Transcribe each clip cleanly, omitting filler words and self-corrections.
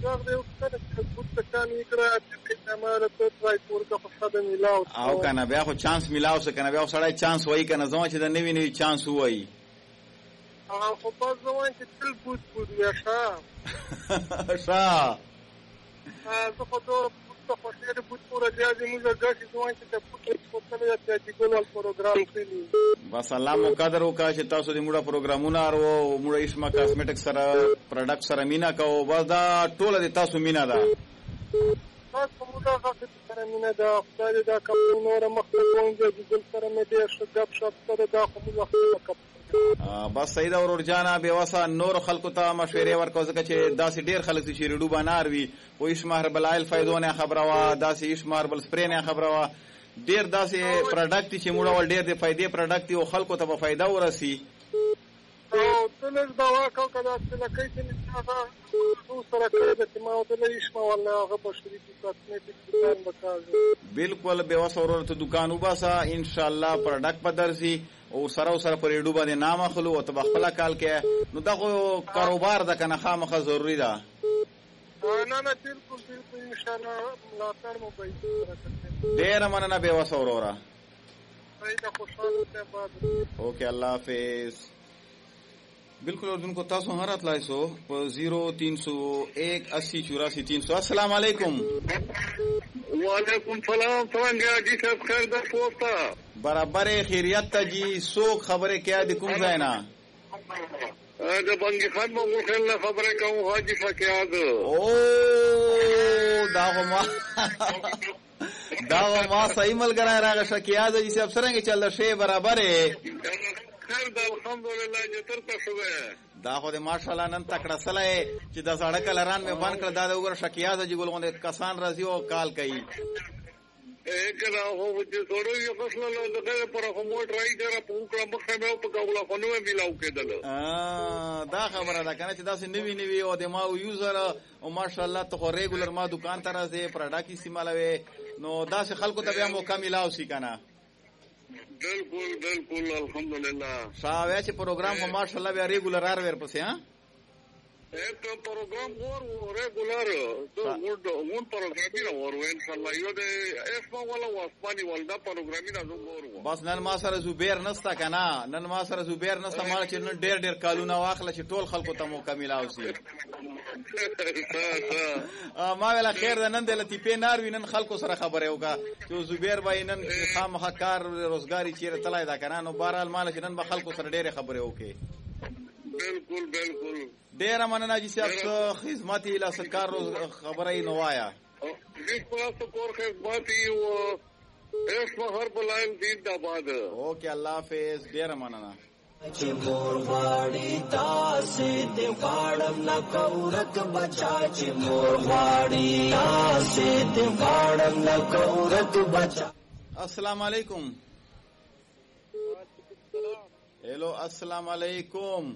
دا یو څه چې بوت کان وکړه چې مال ته ټرای ورته خو څه ملاو او کنه بیا خو چانس ملاو څه کنه بیا سړی چانس وای کنه زما چې د نوی نوی چانس وای خو په ځوان چې تل بوت یا شا زه خو ته خوشاله بوت پورا جازي موږ غاښي ځوان چې ته پوتې په څه یا چې ګول پروګرام کړی بس الله مو قدر وکړه چې تاسو دې موږ پروګرامونه ارو موږ اسما کاسمیټک سره پروډکټ سره مینا کوو بس دا ټول دې تاسو مینا ده تاسو موږ غاښي سره مینا ده خدای دا کوم نور مخکې کوم چې سره مې دې شګب شپ سره دا خو موږ بس سید اور جانا بیواسا نور خلق ته مشورې ورکو ځکه چې داسې ډیر خلک چې ریډو بنار وي او اسمار بلایل فائدونه خبره وا داسې اسمار بل سپرې نه خبره وا ډیر داسې پروډکټ چې موږ ول ډیر د فائدې پروډکټ او خلکو ته به فائدہ ورسي او تلل دوا کو کدا چې لکه چې تاسو سره کړی چې ما ته اسما ولا هغه په شریکی کاسمیټک دکان وکړ بالکل بیواسا اور ته دکان وباسا ان شاء الله پروډکټ بدرسي او سره په ریډو باندې نام اخلو او تبخلا کال کې نو دغه کاروبار د کنه خامخه ضروری ده نه بالکل ان شاء الله ملاتړ مو کوي ډیر مننه به وسه اورورا پیدا خوشاله ته بعد اوکے اللہ حافظ بالکل اردن کو تاسو هرات لایسو په 0301 80 84 300 السلام علیکم وعلیکم السلام څنګه جی صاحب خیر ده پوستا برابر خیریت ته جی سو خبره کیا د کوم ځای نه د بنګ خان مو خپل خبره کوم حاجی فقیاد او دا ما صحیح ملګری راغی شکیاد جی صاحب سره کې چل شی برابر خیر ده الحمدلله چې تر تاسو دا خو دې ماشاءالله نن تکړه سلای چې د سړک لران مې بند کړ دا د وګړه شکیاد جی ګلغونډه کسان راځي او کال کوي کله هو چې څورو یو فصل له دغه پر کومو ټرای کړه په وکړه مخه مې په کوله فنو ملاو کېدل دا خبره ده کنه چې دا سه نوی نوی او د ما یوزر او ماشاءالله ته ریګولر ما دکان ته راځي پروډکټ استعمالوي نو دا سه خلکو ته بیا موقع ملاو شي کنه بالکل الحمدلله شاوې چې پروګرام هم ماشاءالله بیا ریګولر ور پسې ها ایک پروگرام اور ریگولر تو مون پروگرامی نہ اور ان شاء الله یو دے اسما والا واسپانی ولدا پروگرامی نہ اور بس نن ما سره زبیر نستا کنه نن ما سره زبیر نستا مال چې نن ډیر کالونه واخله چې ټول خلکو ته موقع ملاو شي ما ویلا خیر ده نن د لطیفه نار وینن خلکو سره خبره وکا چې زبیر بای نن خامخ کار روزګاری چیرې تلای دا کنه نو بهرحال مال چې نن به خلکو سره ډیره خبره وکي بالکل ډیر مننه جی صاحب خدمت اله سرکار خبره ای نوایا بالکل سکور خدمت او اس مہر بلائم دین آباد اوکے اللہ حافظ ډیر مننه چې مور غاړي تاسې د غاړم نه کورک بچا چې مور غاړي تاسې د غاړم نه کورک بچا السلام علیکم ہیلو السلام علیکم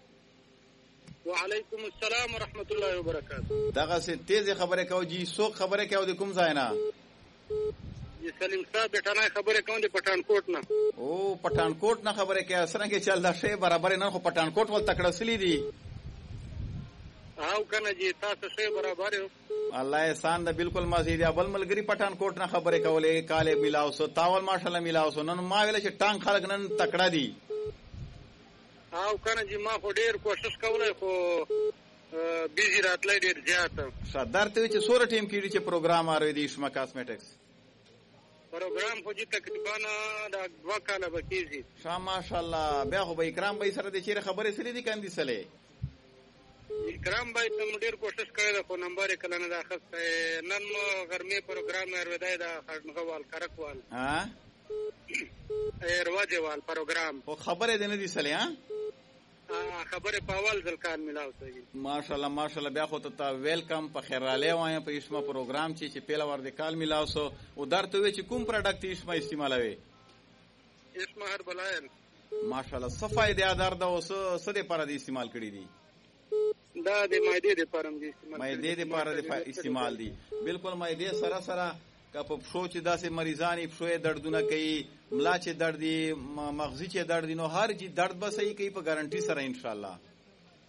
وعلیکم السلام ورحمۃ اللہ وبرکاتہ دغه سه تیز خبره کو جی سو خبره کو د کوم ځای نه جی سلیم صاحب ټانه خبره کوم د پټانکوټ نه او پټانکوټ نه خبره کې سره کې چل دا شی برابر نه خو پټانکوټ ول تکړه سلی دی او کنه جی تاسو شی برابر یو الله احسان ده بالکل مزید ابل ملګری پټانکوټ نه خبره کولې کاله ملاو سو تاول ماشاءالله ملاو سو نن ما ویل چې ټانک خلک نن تکړه دی او کنه جی ما خو ډیر کوشش کولای خو بیزی راتلای ډیر زیات صدر ته چې سور ټیم کې چې پروګرام اړوي دی شما کاسمیټکس پروګرام خو جی تقریبا دا 2 کاله بکیږي شاه ماشاءالله بیا خو به اکرام به سره د چیرې خبرې سره دي کاندي سره اکرام بھائی تم ډیر کوشش کړی خو نمبر کله نه راخسته نن غرمه پروګرام اړوي دا خړنغوال کرکوال ها ایرواجوال پروګرام خو خبره دې نه دي سره ها خبره په اول ځل کار ملاو سي ماشاءالله بیا خو ته ویلکم په خیراله وای په اسما پروګرام چې پیلا ور د کال ملاو سو او درته وی چې کوم پروډکټ اسما استعمالوي اسما هر بلاین ماشاءالله صفای د ادار د اوس سده پر د استعمال کړی دي دا د مایده د پرم دي استعمال مایده د پر د استعمال دي بالکل مایده سره که په پښو چې داسې مریضانی پښو دردونه کوي ملا چې درد دي مغزي چې درد دي نو هر چی درد به صحیح کوي په ګارانټي سره ان شاء الله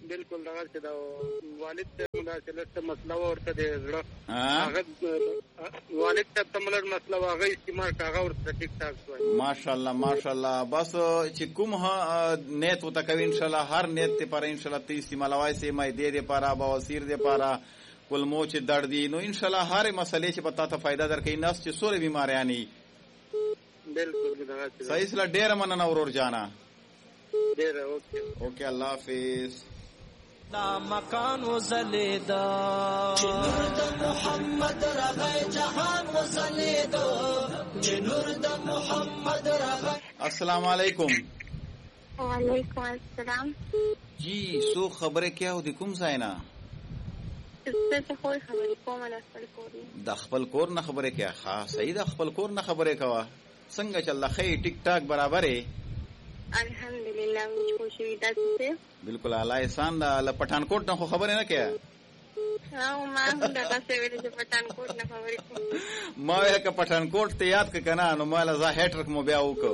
بالکل دغه چې دا والد ته مداخلت مسله ورته دی زړه هغه والد ته تملر مسله هغه استعمال هغه ورته ټیک ټاک وای. ماشاءالله ماشاءالله. بس چې کوم نیت وته کوي ان شاء الله هر نیت ته پر ان شاء الله ته استعمالوي سي مې دې پاره بواسیر دې پاره کلمو چې درد دي نو ان شاء الله هر مسلې چې پتا ته فائدہ درکې نس چې سورې بیماریانی بالکل دغه صحیح سره ډېر مننه ورور جانا ډېر اوکے الله حافظ. دا مکان وزلیدا چې نور د محمد رغه جهان وزلیدا چې نور د محمد رغه. السلام علیکم. وعلیکم السلام. جی سو خبره کیا و د کوم ځای نه؟ زه ته خو خبرې کوم نه د خپل کور نه خبره کیا؟ ها صحیح د خپل کور نه خبره کوا. څنګه چل خې ټیک ټاک برابرې؟ الحمدلله مې خوشی ده. بالکل اعلی احسان دا ل پټانکوټ نه خو خبره نه کیا؟ او ما دا څه ویل چې پټانکوټ نه خبرې کوم. ما وې ک پټانکوټ ته یاد ک کنه نو مال زه هټرک مو بیا وک.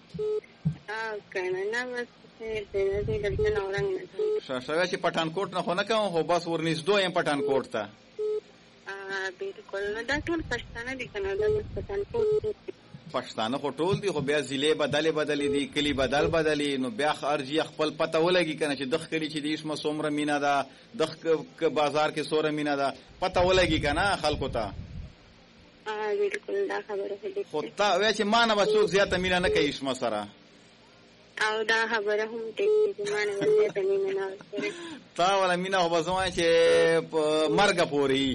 کنه نه بس دې دلته نو رنګ نه. شاشه چې پټانکوټ نه خو نه کوم خو بس ورنږدې يم پټانکوټ ته. بالکل نو دا ټول پښتانه دي کنه دا پټانکوټ پښتانه خو ټول دي خو بیا ضلع بدلې دي کلی بدلې نو بیا ارجی خپل پته ولګي کنه چې دغه کلی چې دیش مسومره مینا ده دغه بازار کې سوره مینا ده پته ولګي کنه خلکو ته. بالکل دا خبره ده خو تا وای چې ما نه بچو زیاته مینا نه کوي اسما سره او دا خبره هم ټیک دي ما نه زیاته مینا نه کوي تا ولا مینا هو بزوای چې مرګ پوري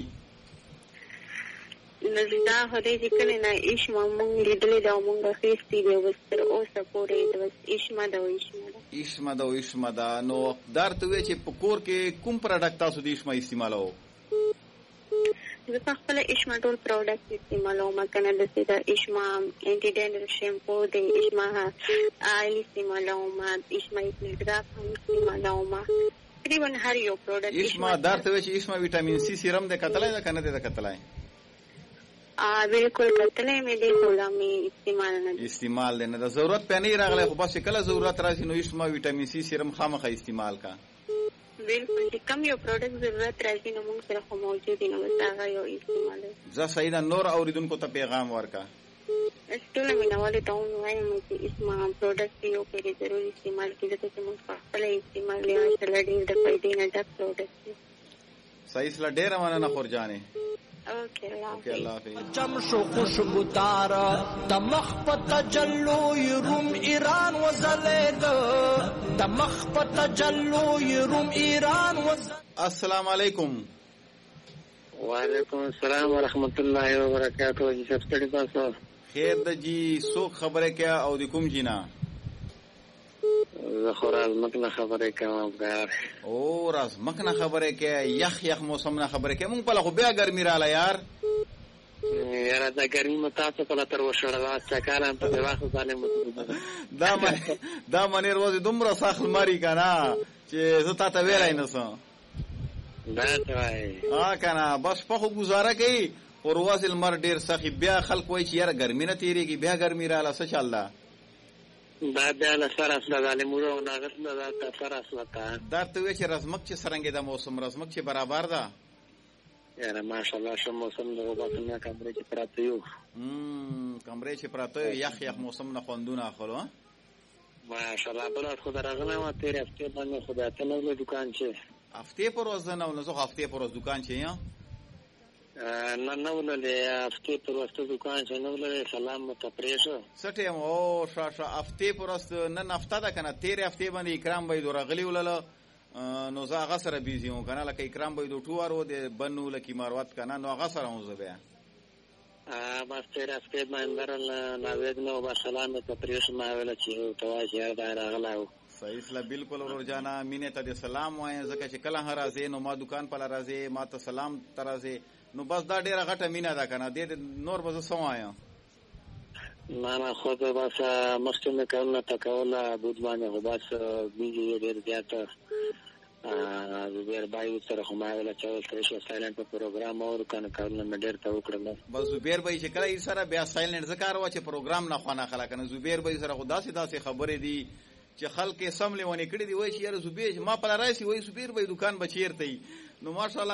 نزدا هدي ذکر نه ایشما مونږ لیدلې دا مونږ خېستې دی وستر او سپورې د ایشما دا نو درته وی چې پکور کې کوم پروډکټ تاسو د ایشما استعمالو؟ زه خپل ایشما ټول پروډکټ استعمالوم کنه د سیدا ایشما انټي ډینډر شیمپو د ایشما آیل استعمالوم ایشما فلټر هم استعمالوم تقریبا هر یو پروډکټ ایشما درته وی چې ایشما وټامین سی سیرم د کتلای ده کنه د کتلای؟ بالکل کتلې مې دې کولا مې استعمال نه د ضرورت په نه راغله خو بس کله ضرورت راشي نو ایشما وټامین سی سیرم خامخا استعمال کا. بالکل چې کوم یو پروډکټ ضرورت راشي نو موږ سره خو موجود دي نو هغه یو استعمال. زه سیدا نور اوریدونکو ته پیغام ورکا ټول مې نواله ټاون وایم چې اسما پروډکټ یو په ضروري استعمال کړئ چې موږ خپل استعمال لري سره ډېر د فائدې نه ډک پروډکټ. صحیح سره ډېر مننه خورجانې. اوکے اللہ حافظ. جمشو خوشبو دارا دمخ پا تجلوی روم ایران وزلید دمخ پا تجلوی روم ایران وزلید. السلام علیکم. وعلیکم السلام ورحمت اللہ وبرکاتہ. جی سب سٹی پاسو خیر د جی سوک خبره کیا او د کوم جینا؟ خورا مکنه خبره کوم غار او راز مکنه خبره کې یخ موسم نه خبره کې مونږ په لغه بیا ګرمي رااله یار دا ګرمي متاسه په لتر وشړلا چکارم په واخو ظالم دا منیر روز دومره ساخل ماری کنه چې زتا ته ویلای نه سم دا توای کنه بس په خو گزاره کوي اور واصل مر ډیر سخی بیا خلک وای چې یار ګرمي نه تیریږي بیا ګرمي رااله څه چلدا دا بیا سره اصله ظالمونو ناغت نه دا سره اصله تا درته وی چې رزمک چې سرنګې د موسم رزمک چې برابر ده یاره ماشاءالله شو موسم د وباسنه کمرې چې پراته یو کمرې چې پراته یخ موسم نه خوندونه اخلو ماشاءالله بل خو درغنه ما تیر هفته باندې خدای ته نو دکان چې هفته پر ورځ نه نو زه هفته پر ورځ دکان چې یا نه ولله هفته پر ورځ دکان چې نو ولله سلام ته پریشو سټه او شاشه هفته پر ورځ نن هفته ده کنه تیر هفته باندې اکرام به درغلی ولله نو زه هغه سره بیزی وم کنه لکه اکرام به دوه ورو د بنو لکی ماروت کنه نو هغه سره وم زبیا بس تیر هفته باندې ناوید نو با سلام ته پریشو ما ویل چې تواجه دا راغلاو صحیح اسلا بالکل ورور جانا مینه ته سلام وای زکه چې کله هر راځي نو ما دکان پر راځي ما ته سلام ترازي نو بس دا ډیره غټه مینه ده کنه د نور بز سمایا نه خود بس مخکې کارونه تکوله بود باندې خو بس بیجی ډیر زیات زبیر بای سره خو ما ویل چې ترشه سایلنت په پروګرام اور کنه کارونه ډیر ته وکړل بس زبیر بای چې کله سره بیا سایلنت ذکر وا چې پروګرام نه خوانه خلا کنه زبیر بای سره خدا سي داسې خبرې دي چې خلک یې سم لیونې کړي دي، وایي چې یاره زبیر ما په راشي، وایي زبیر به دکان به چیرته وي. نو ماشاءالله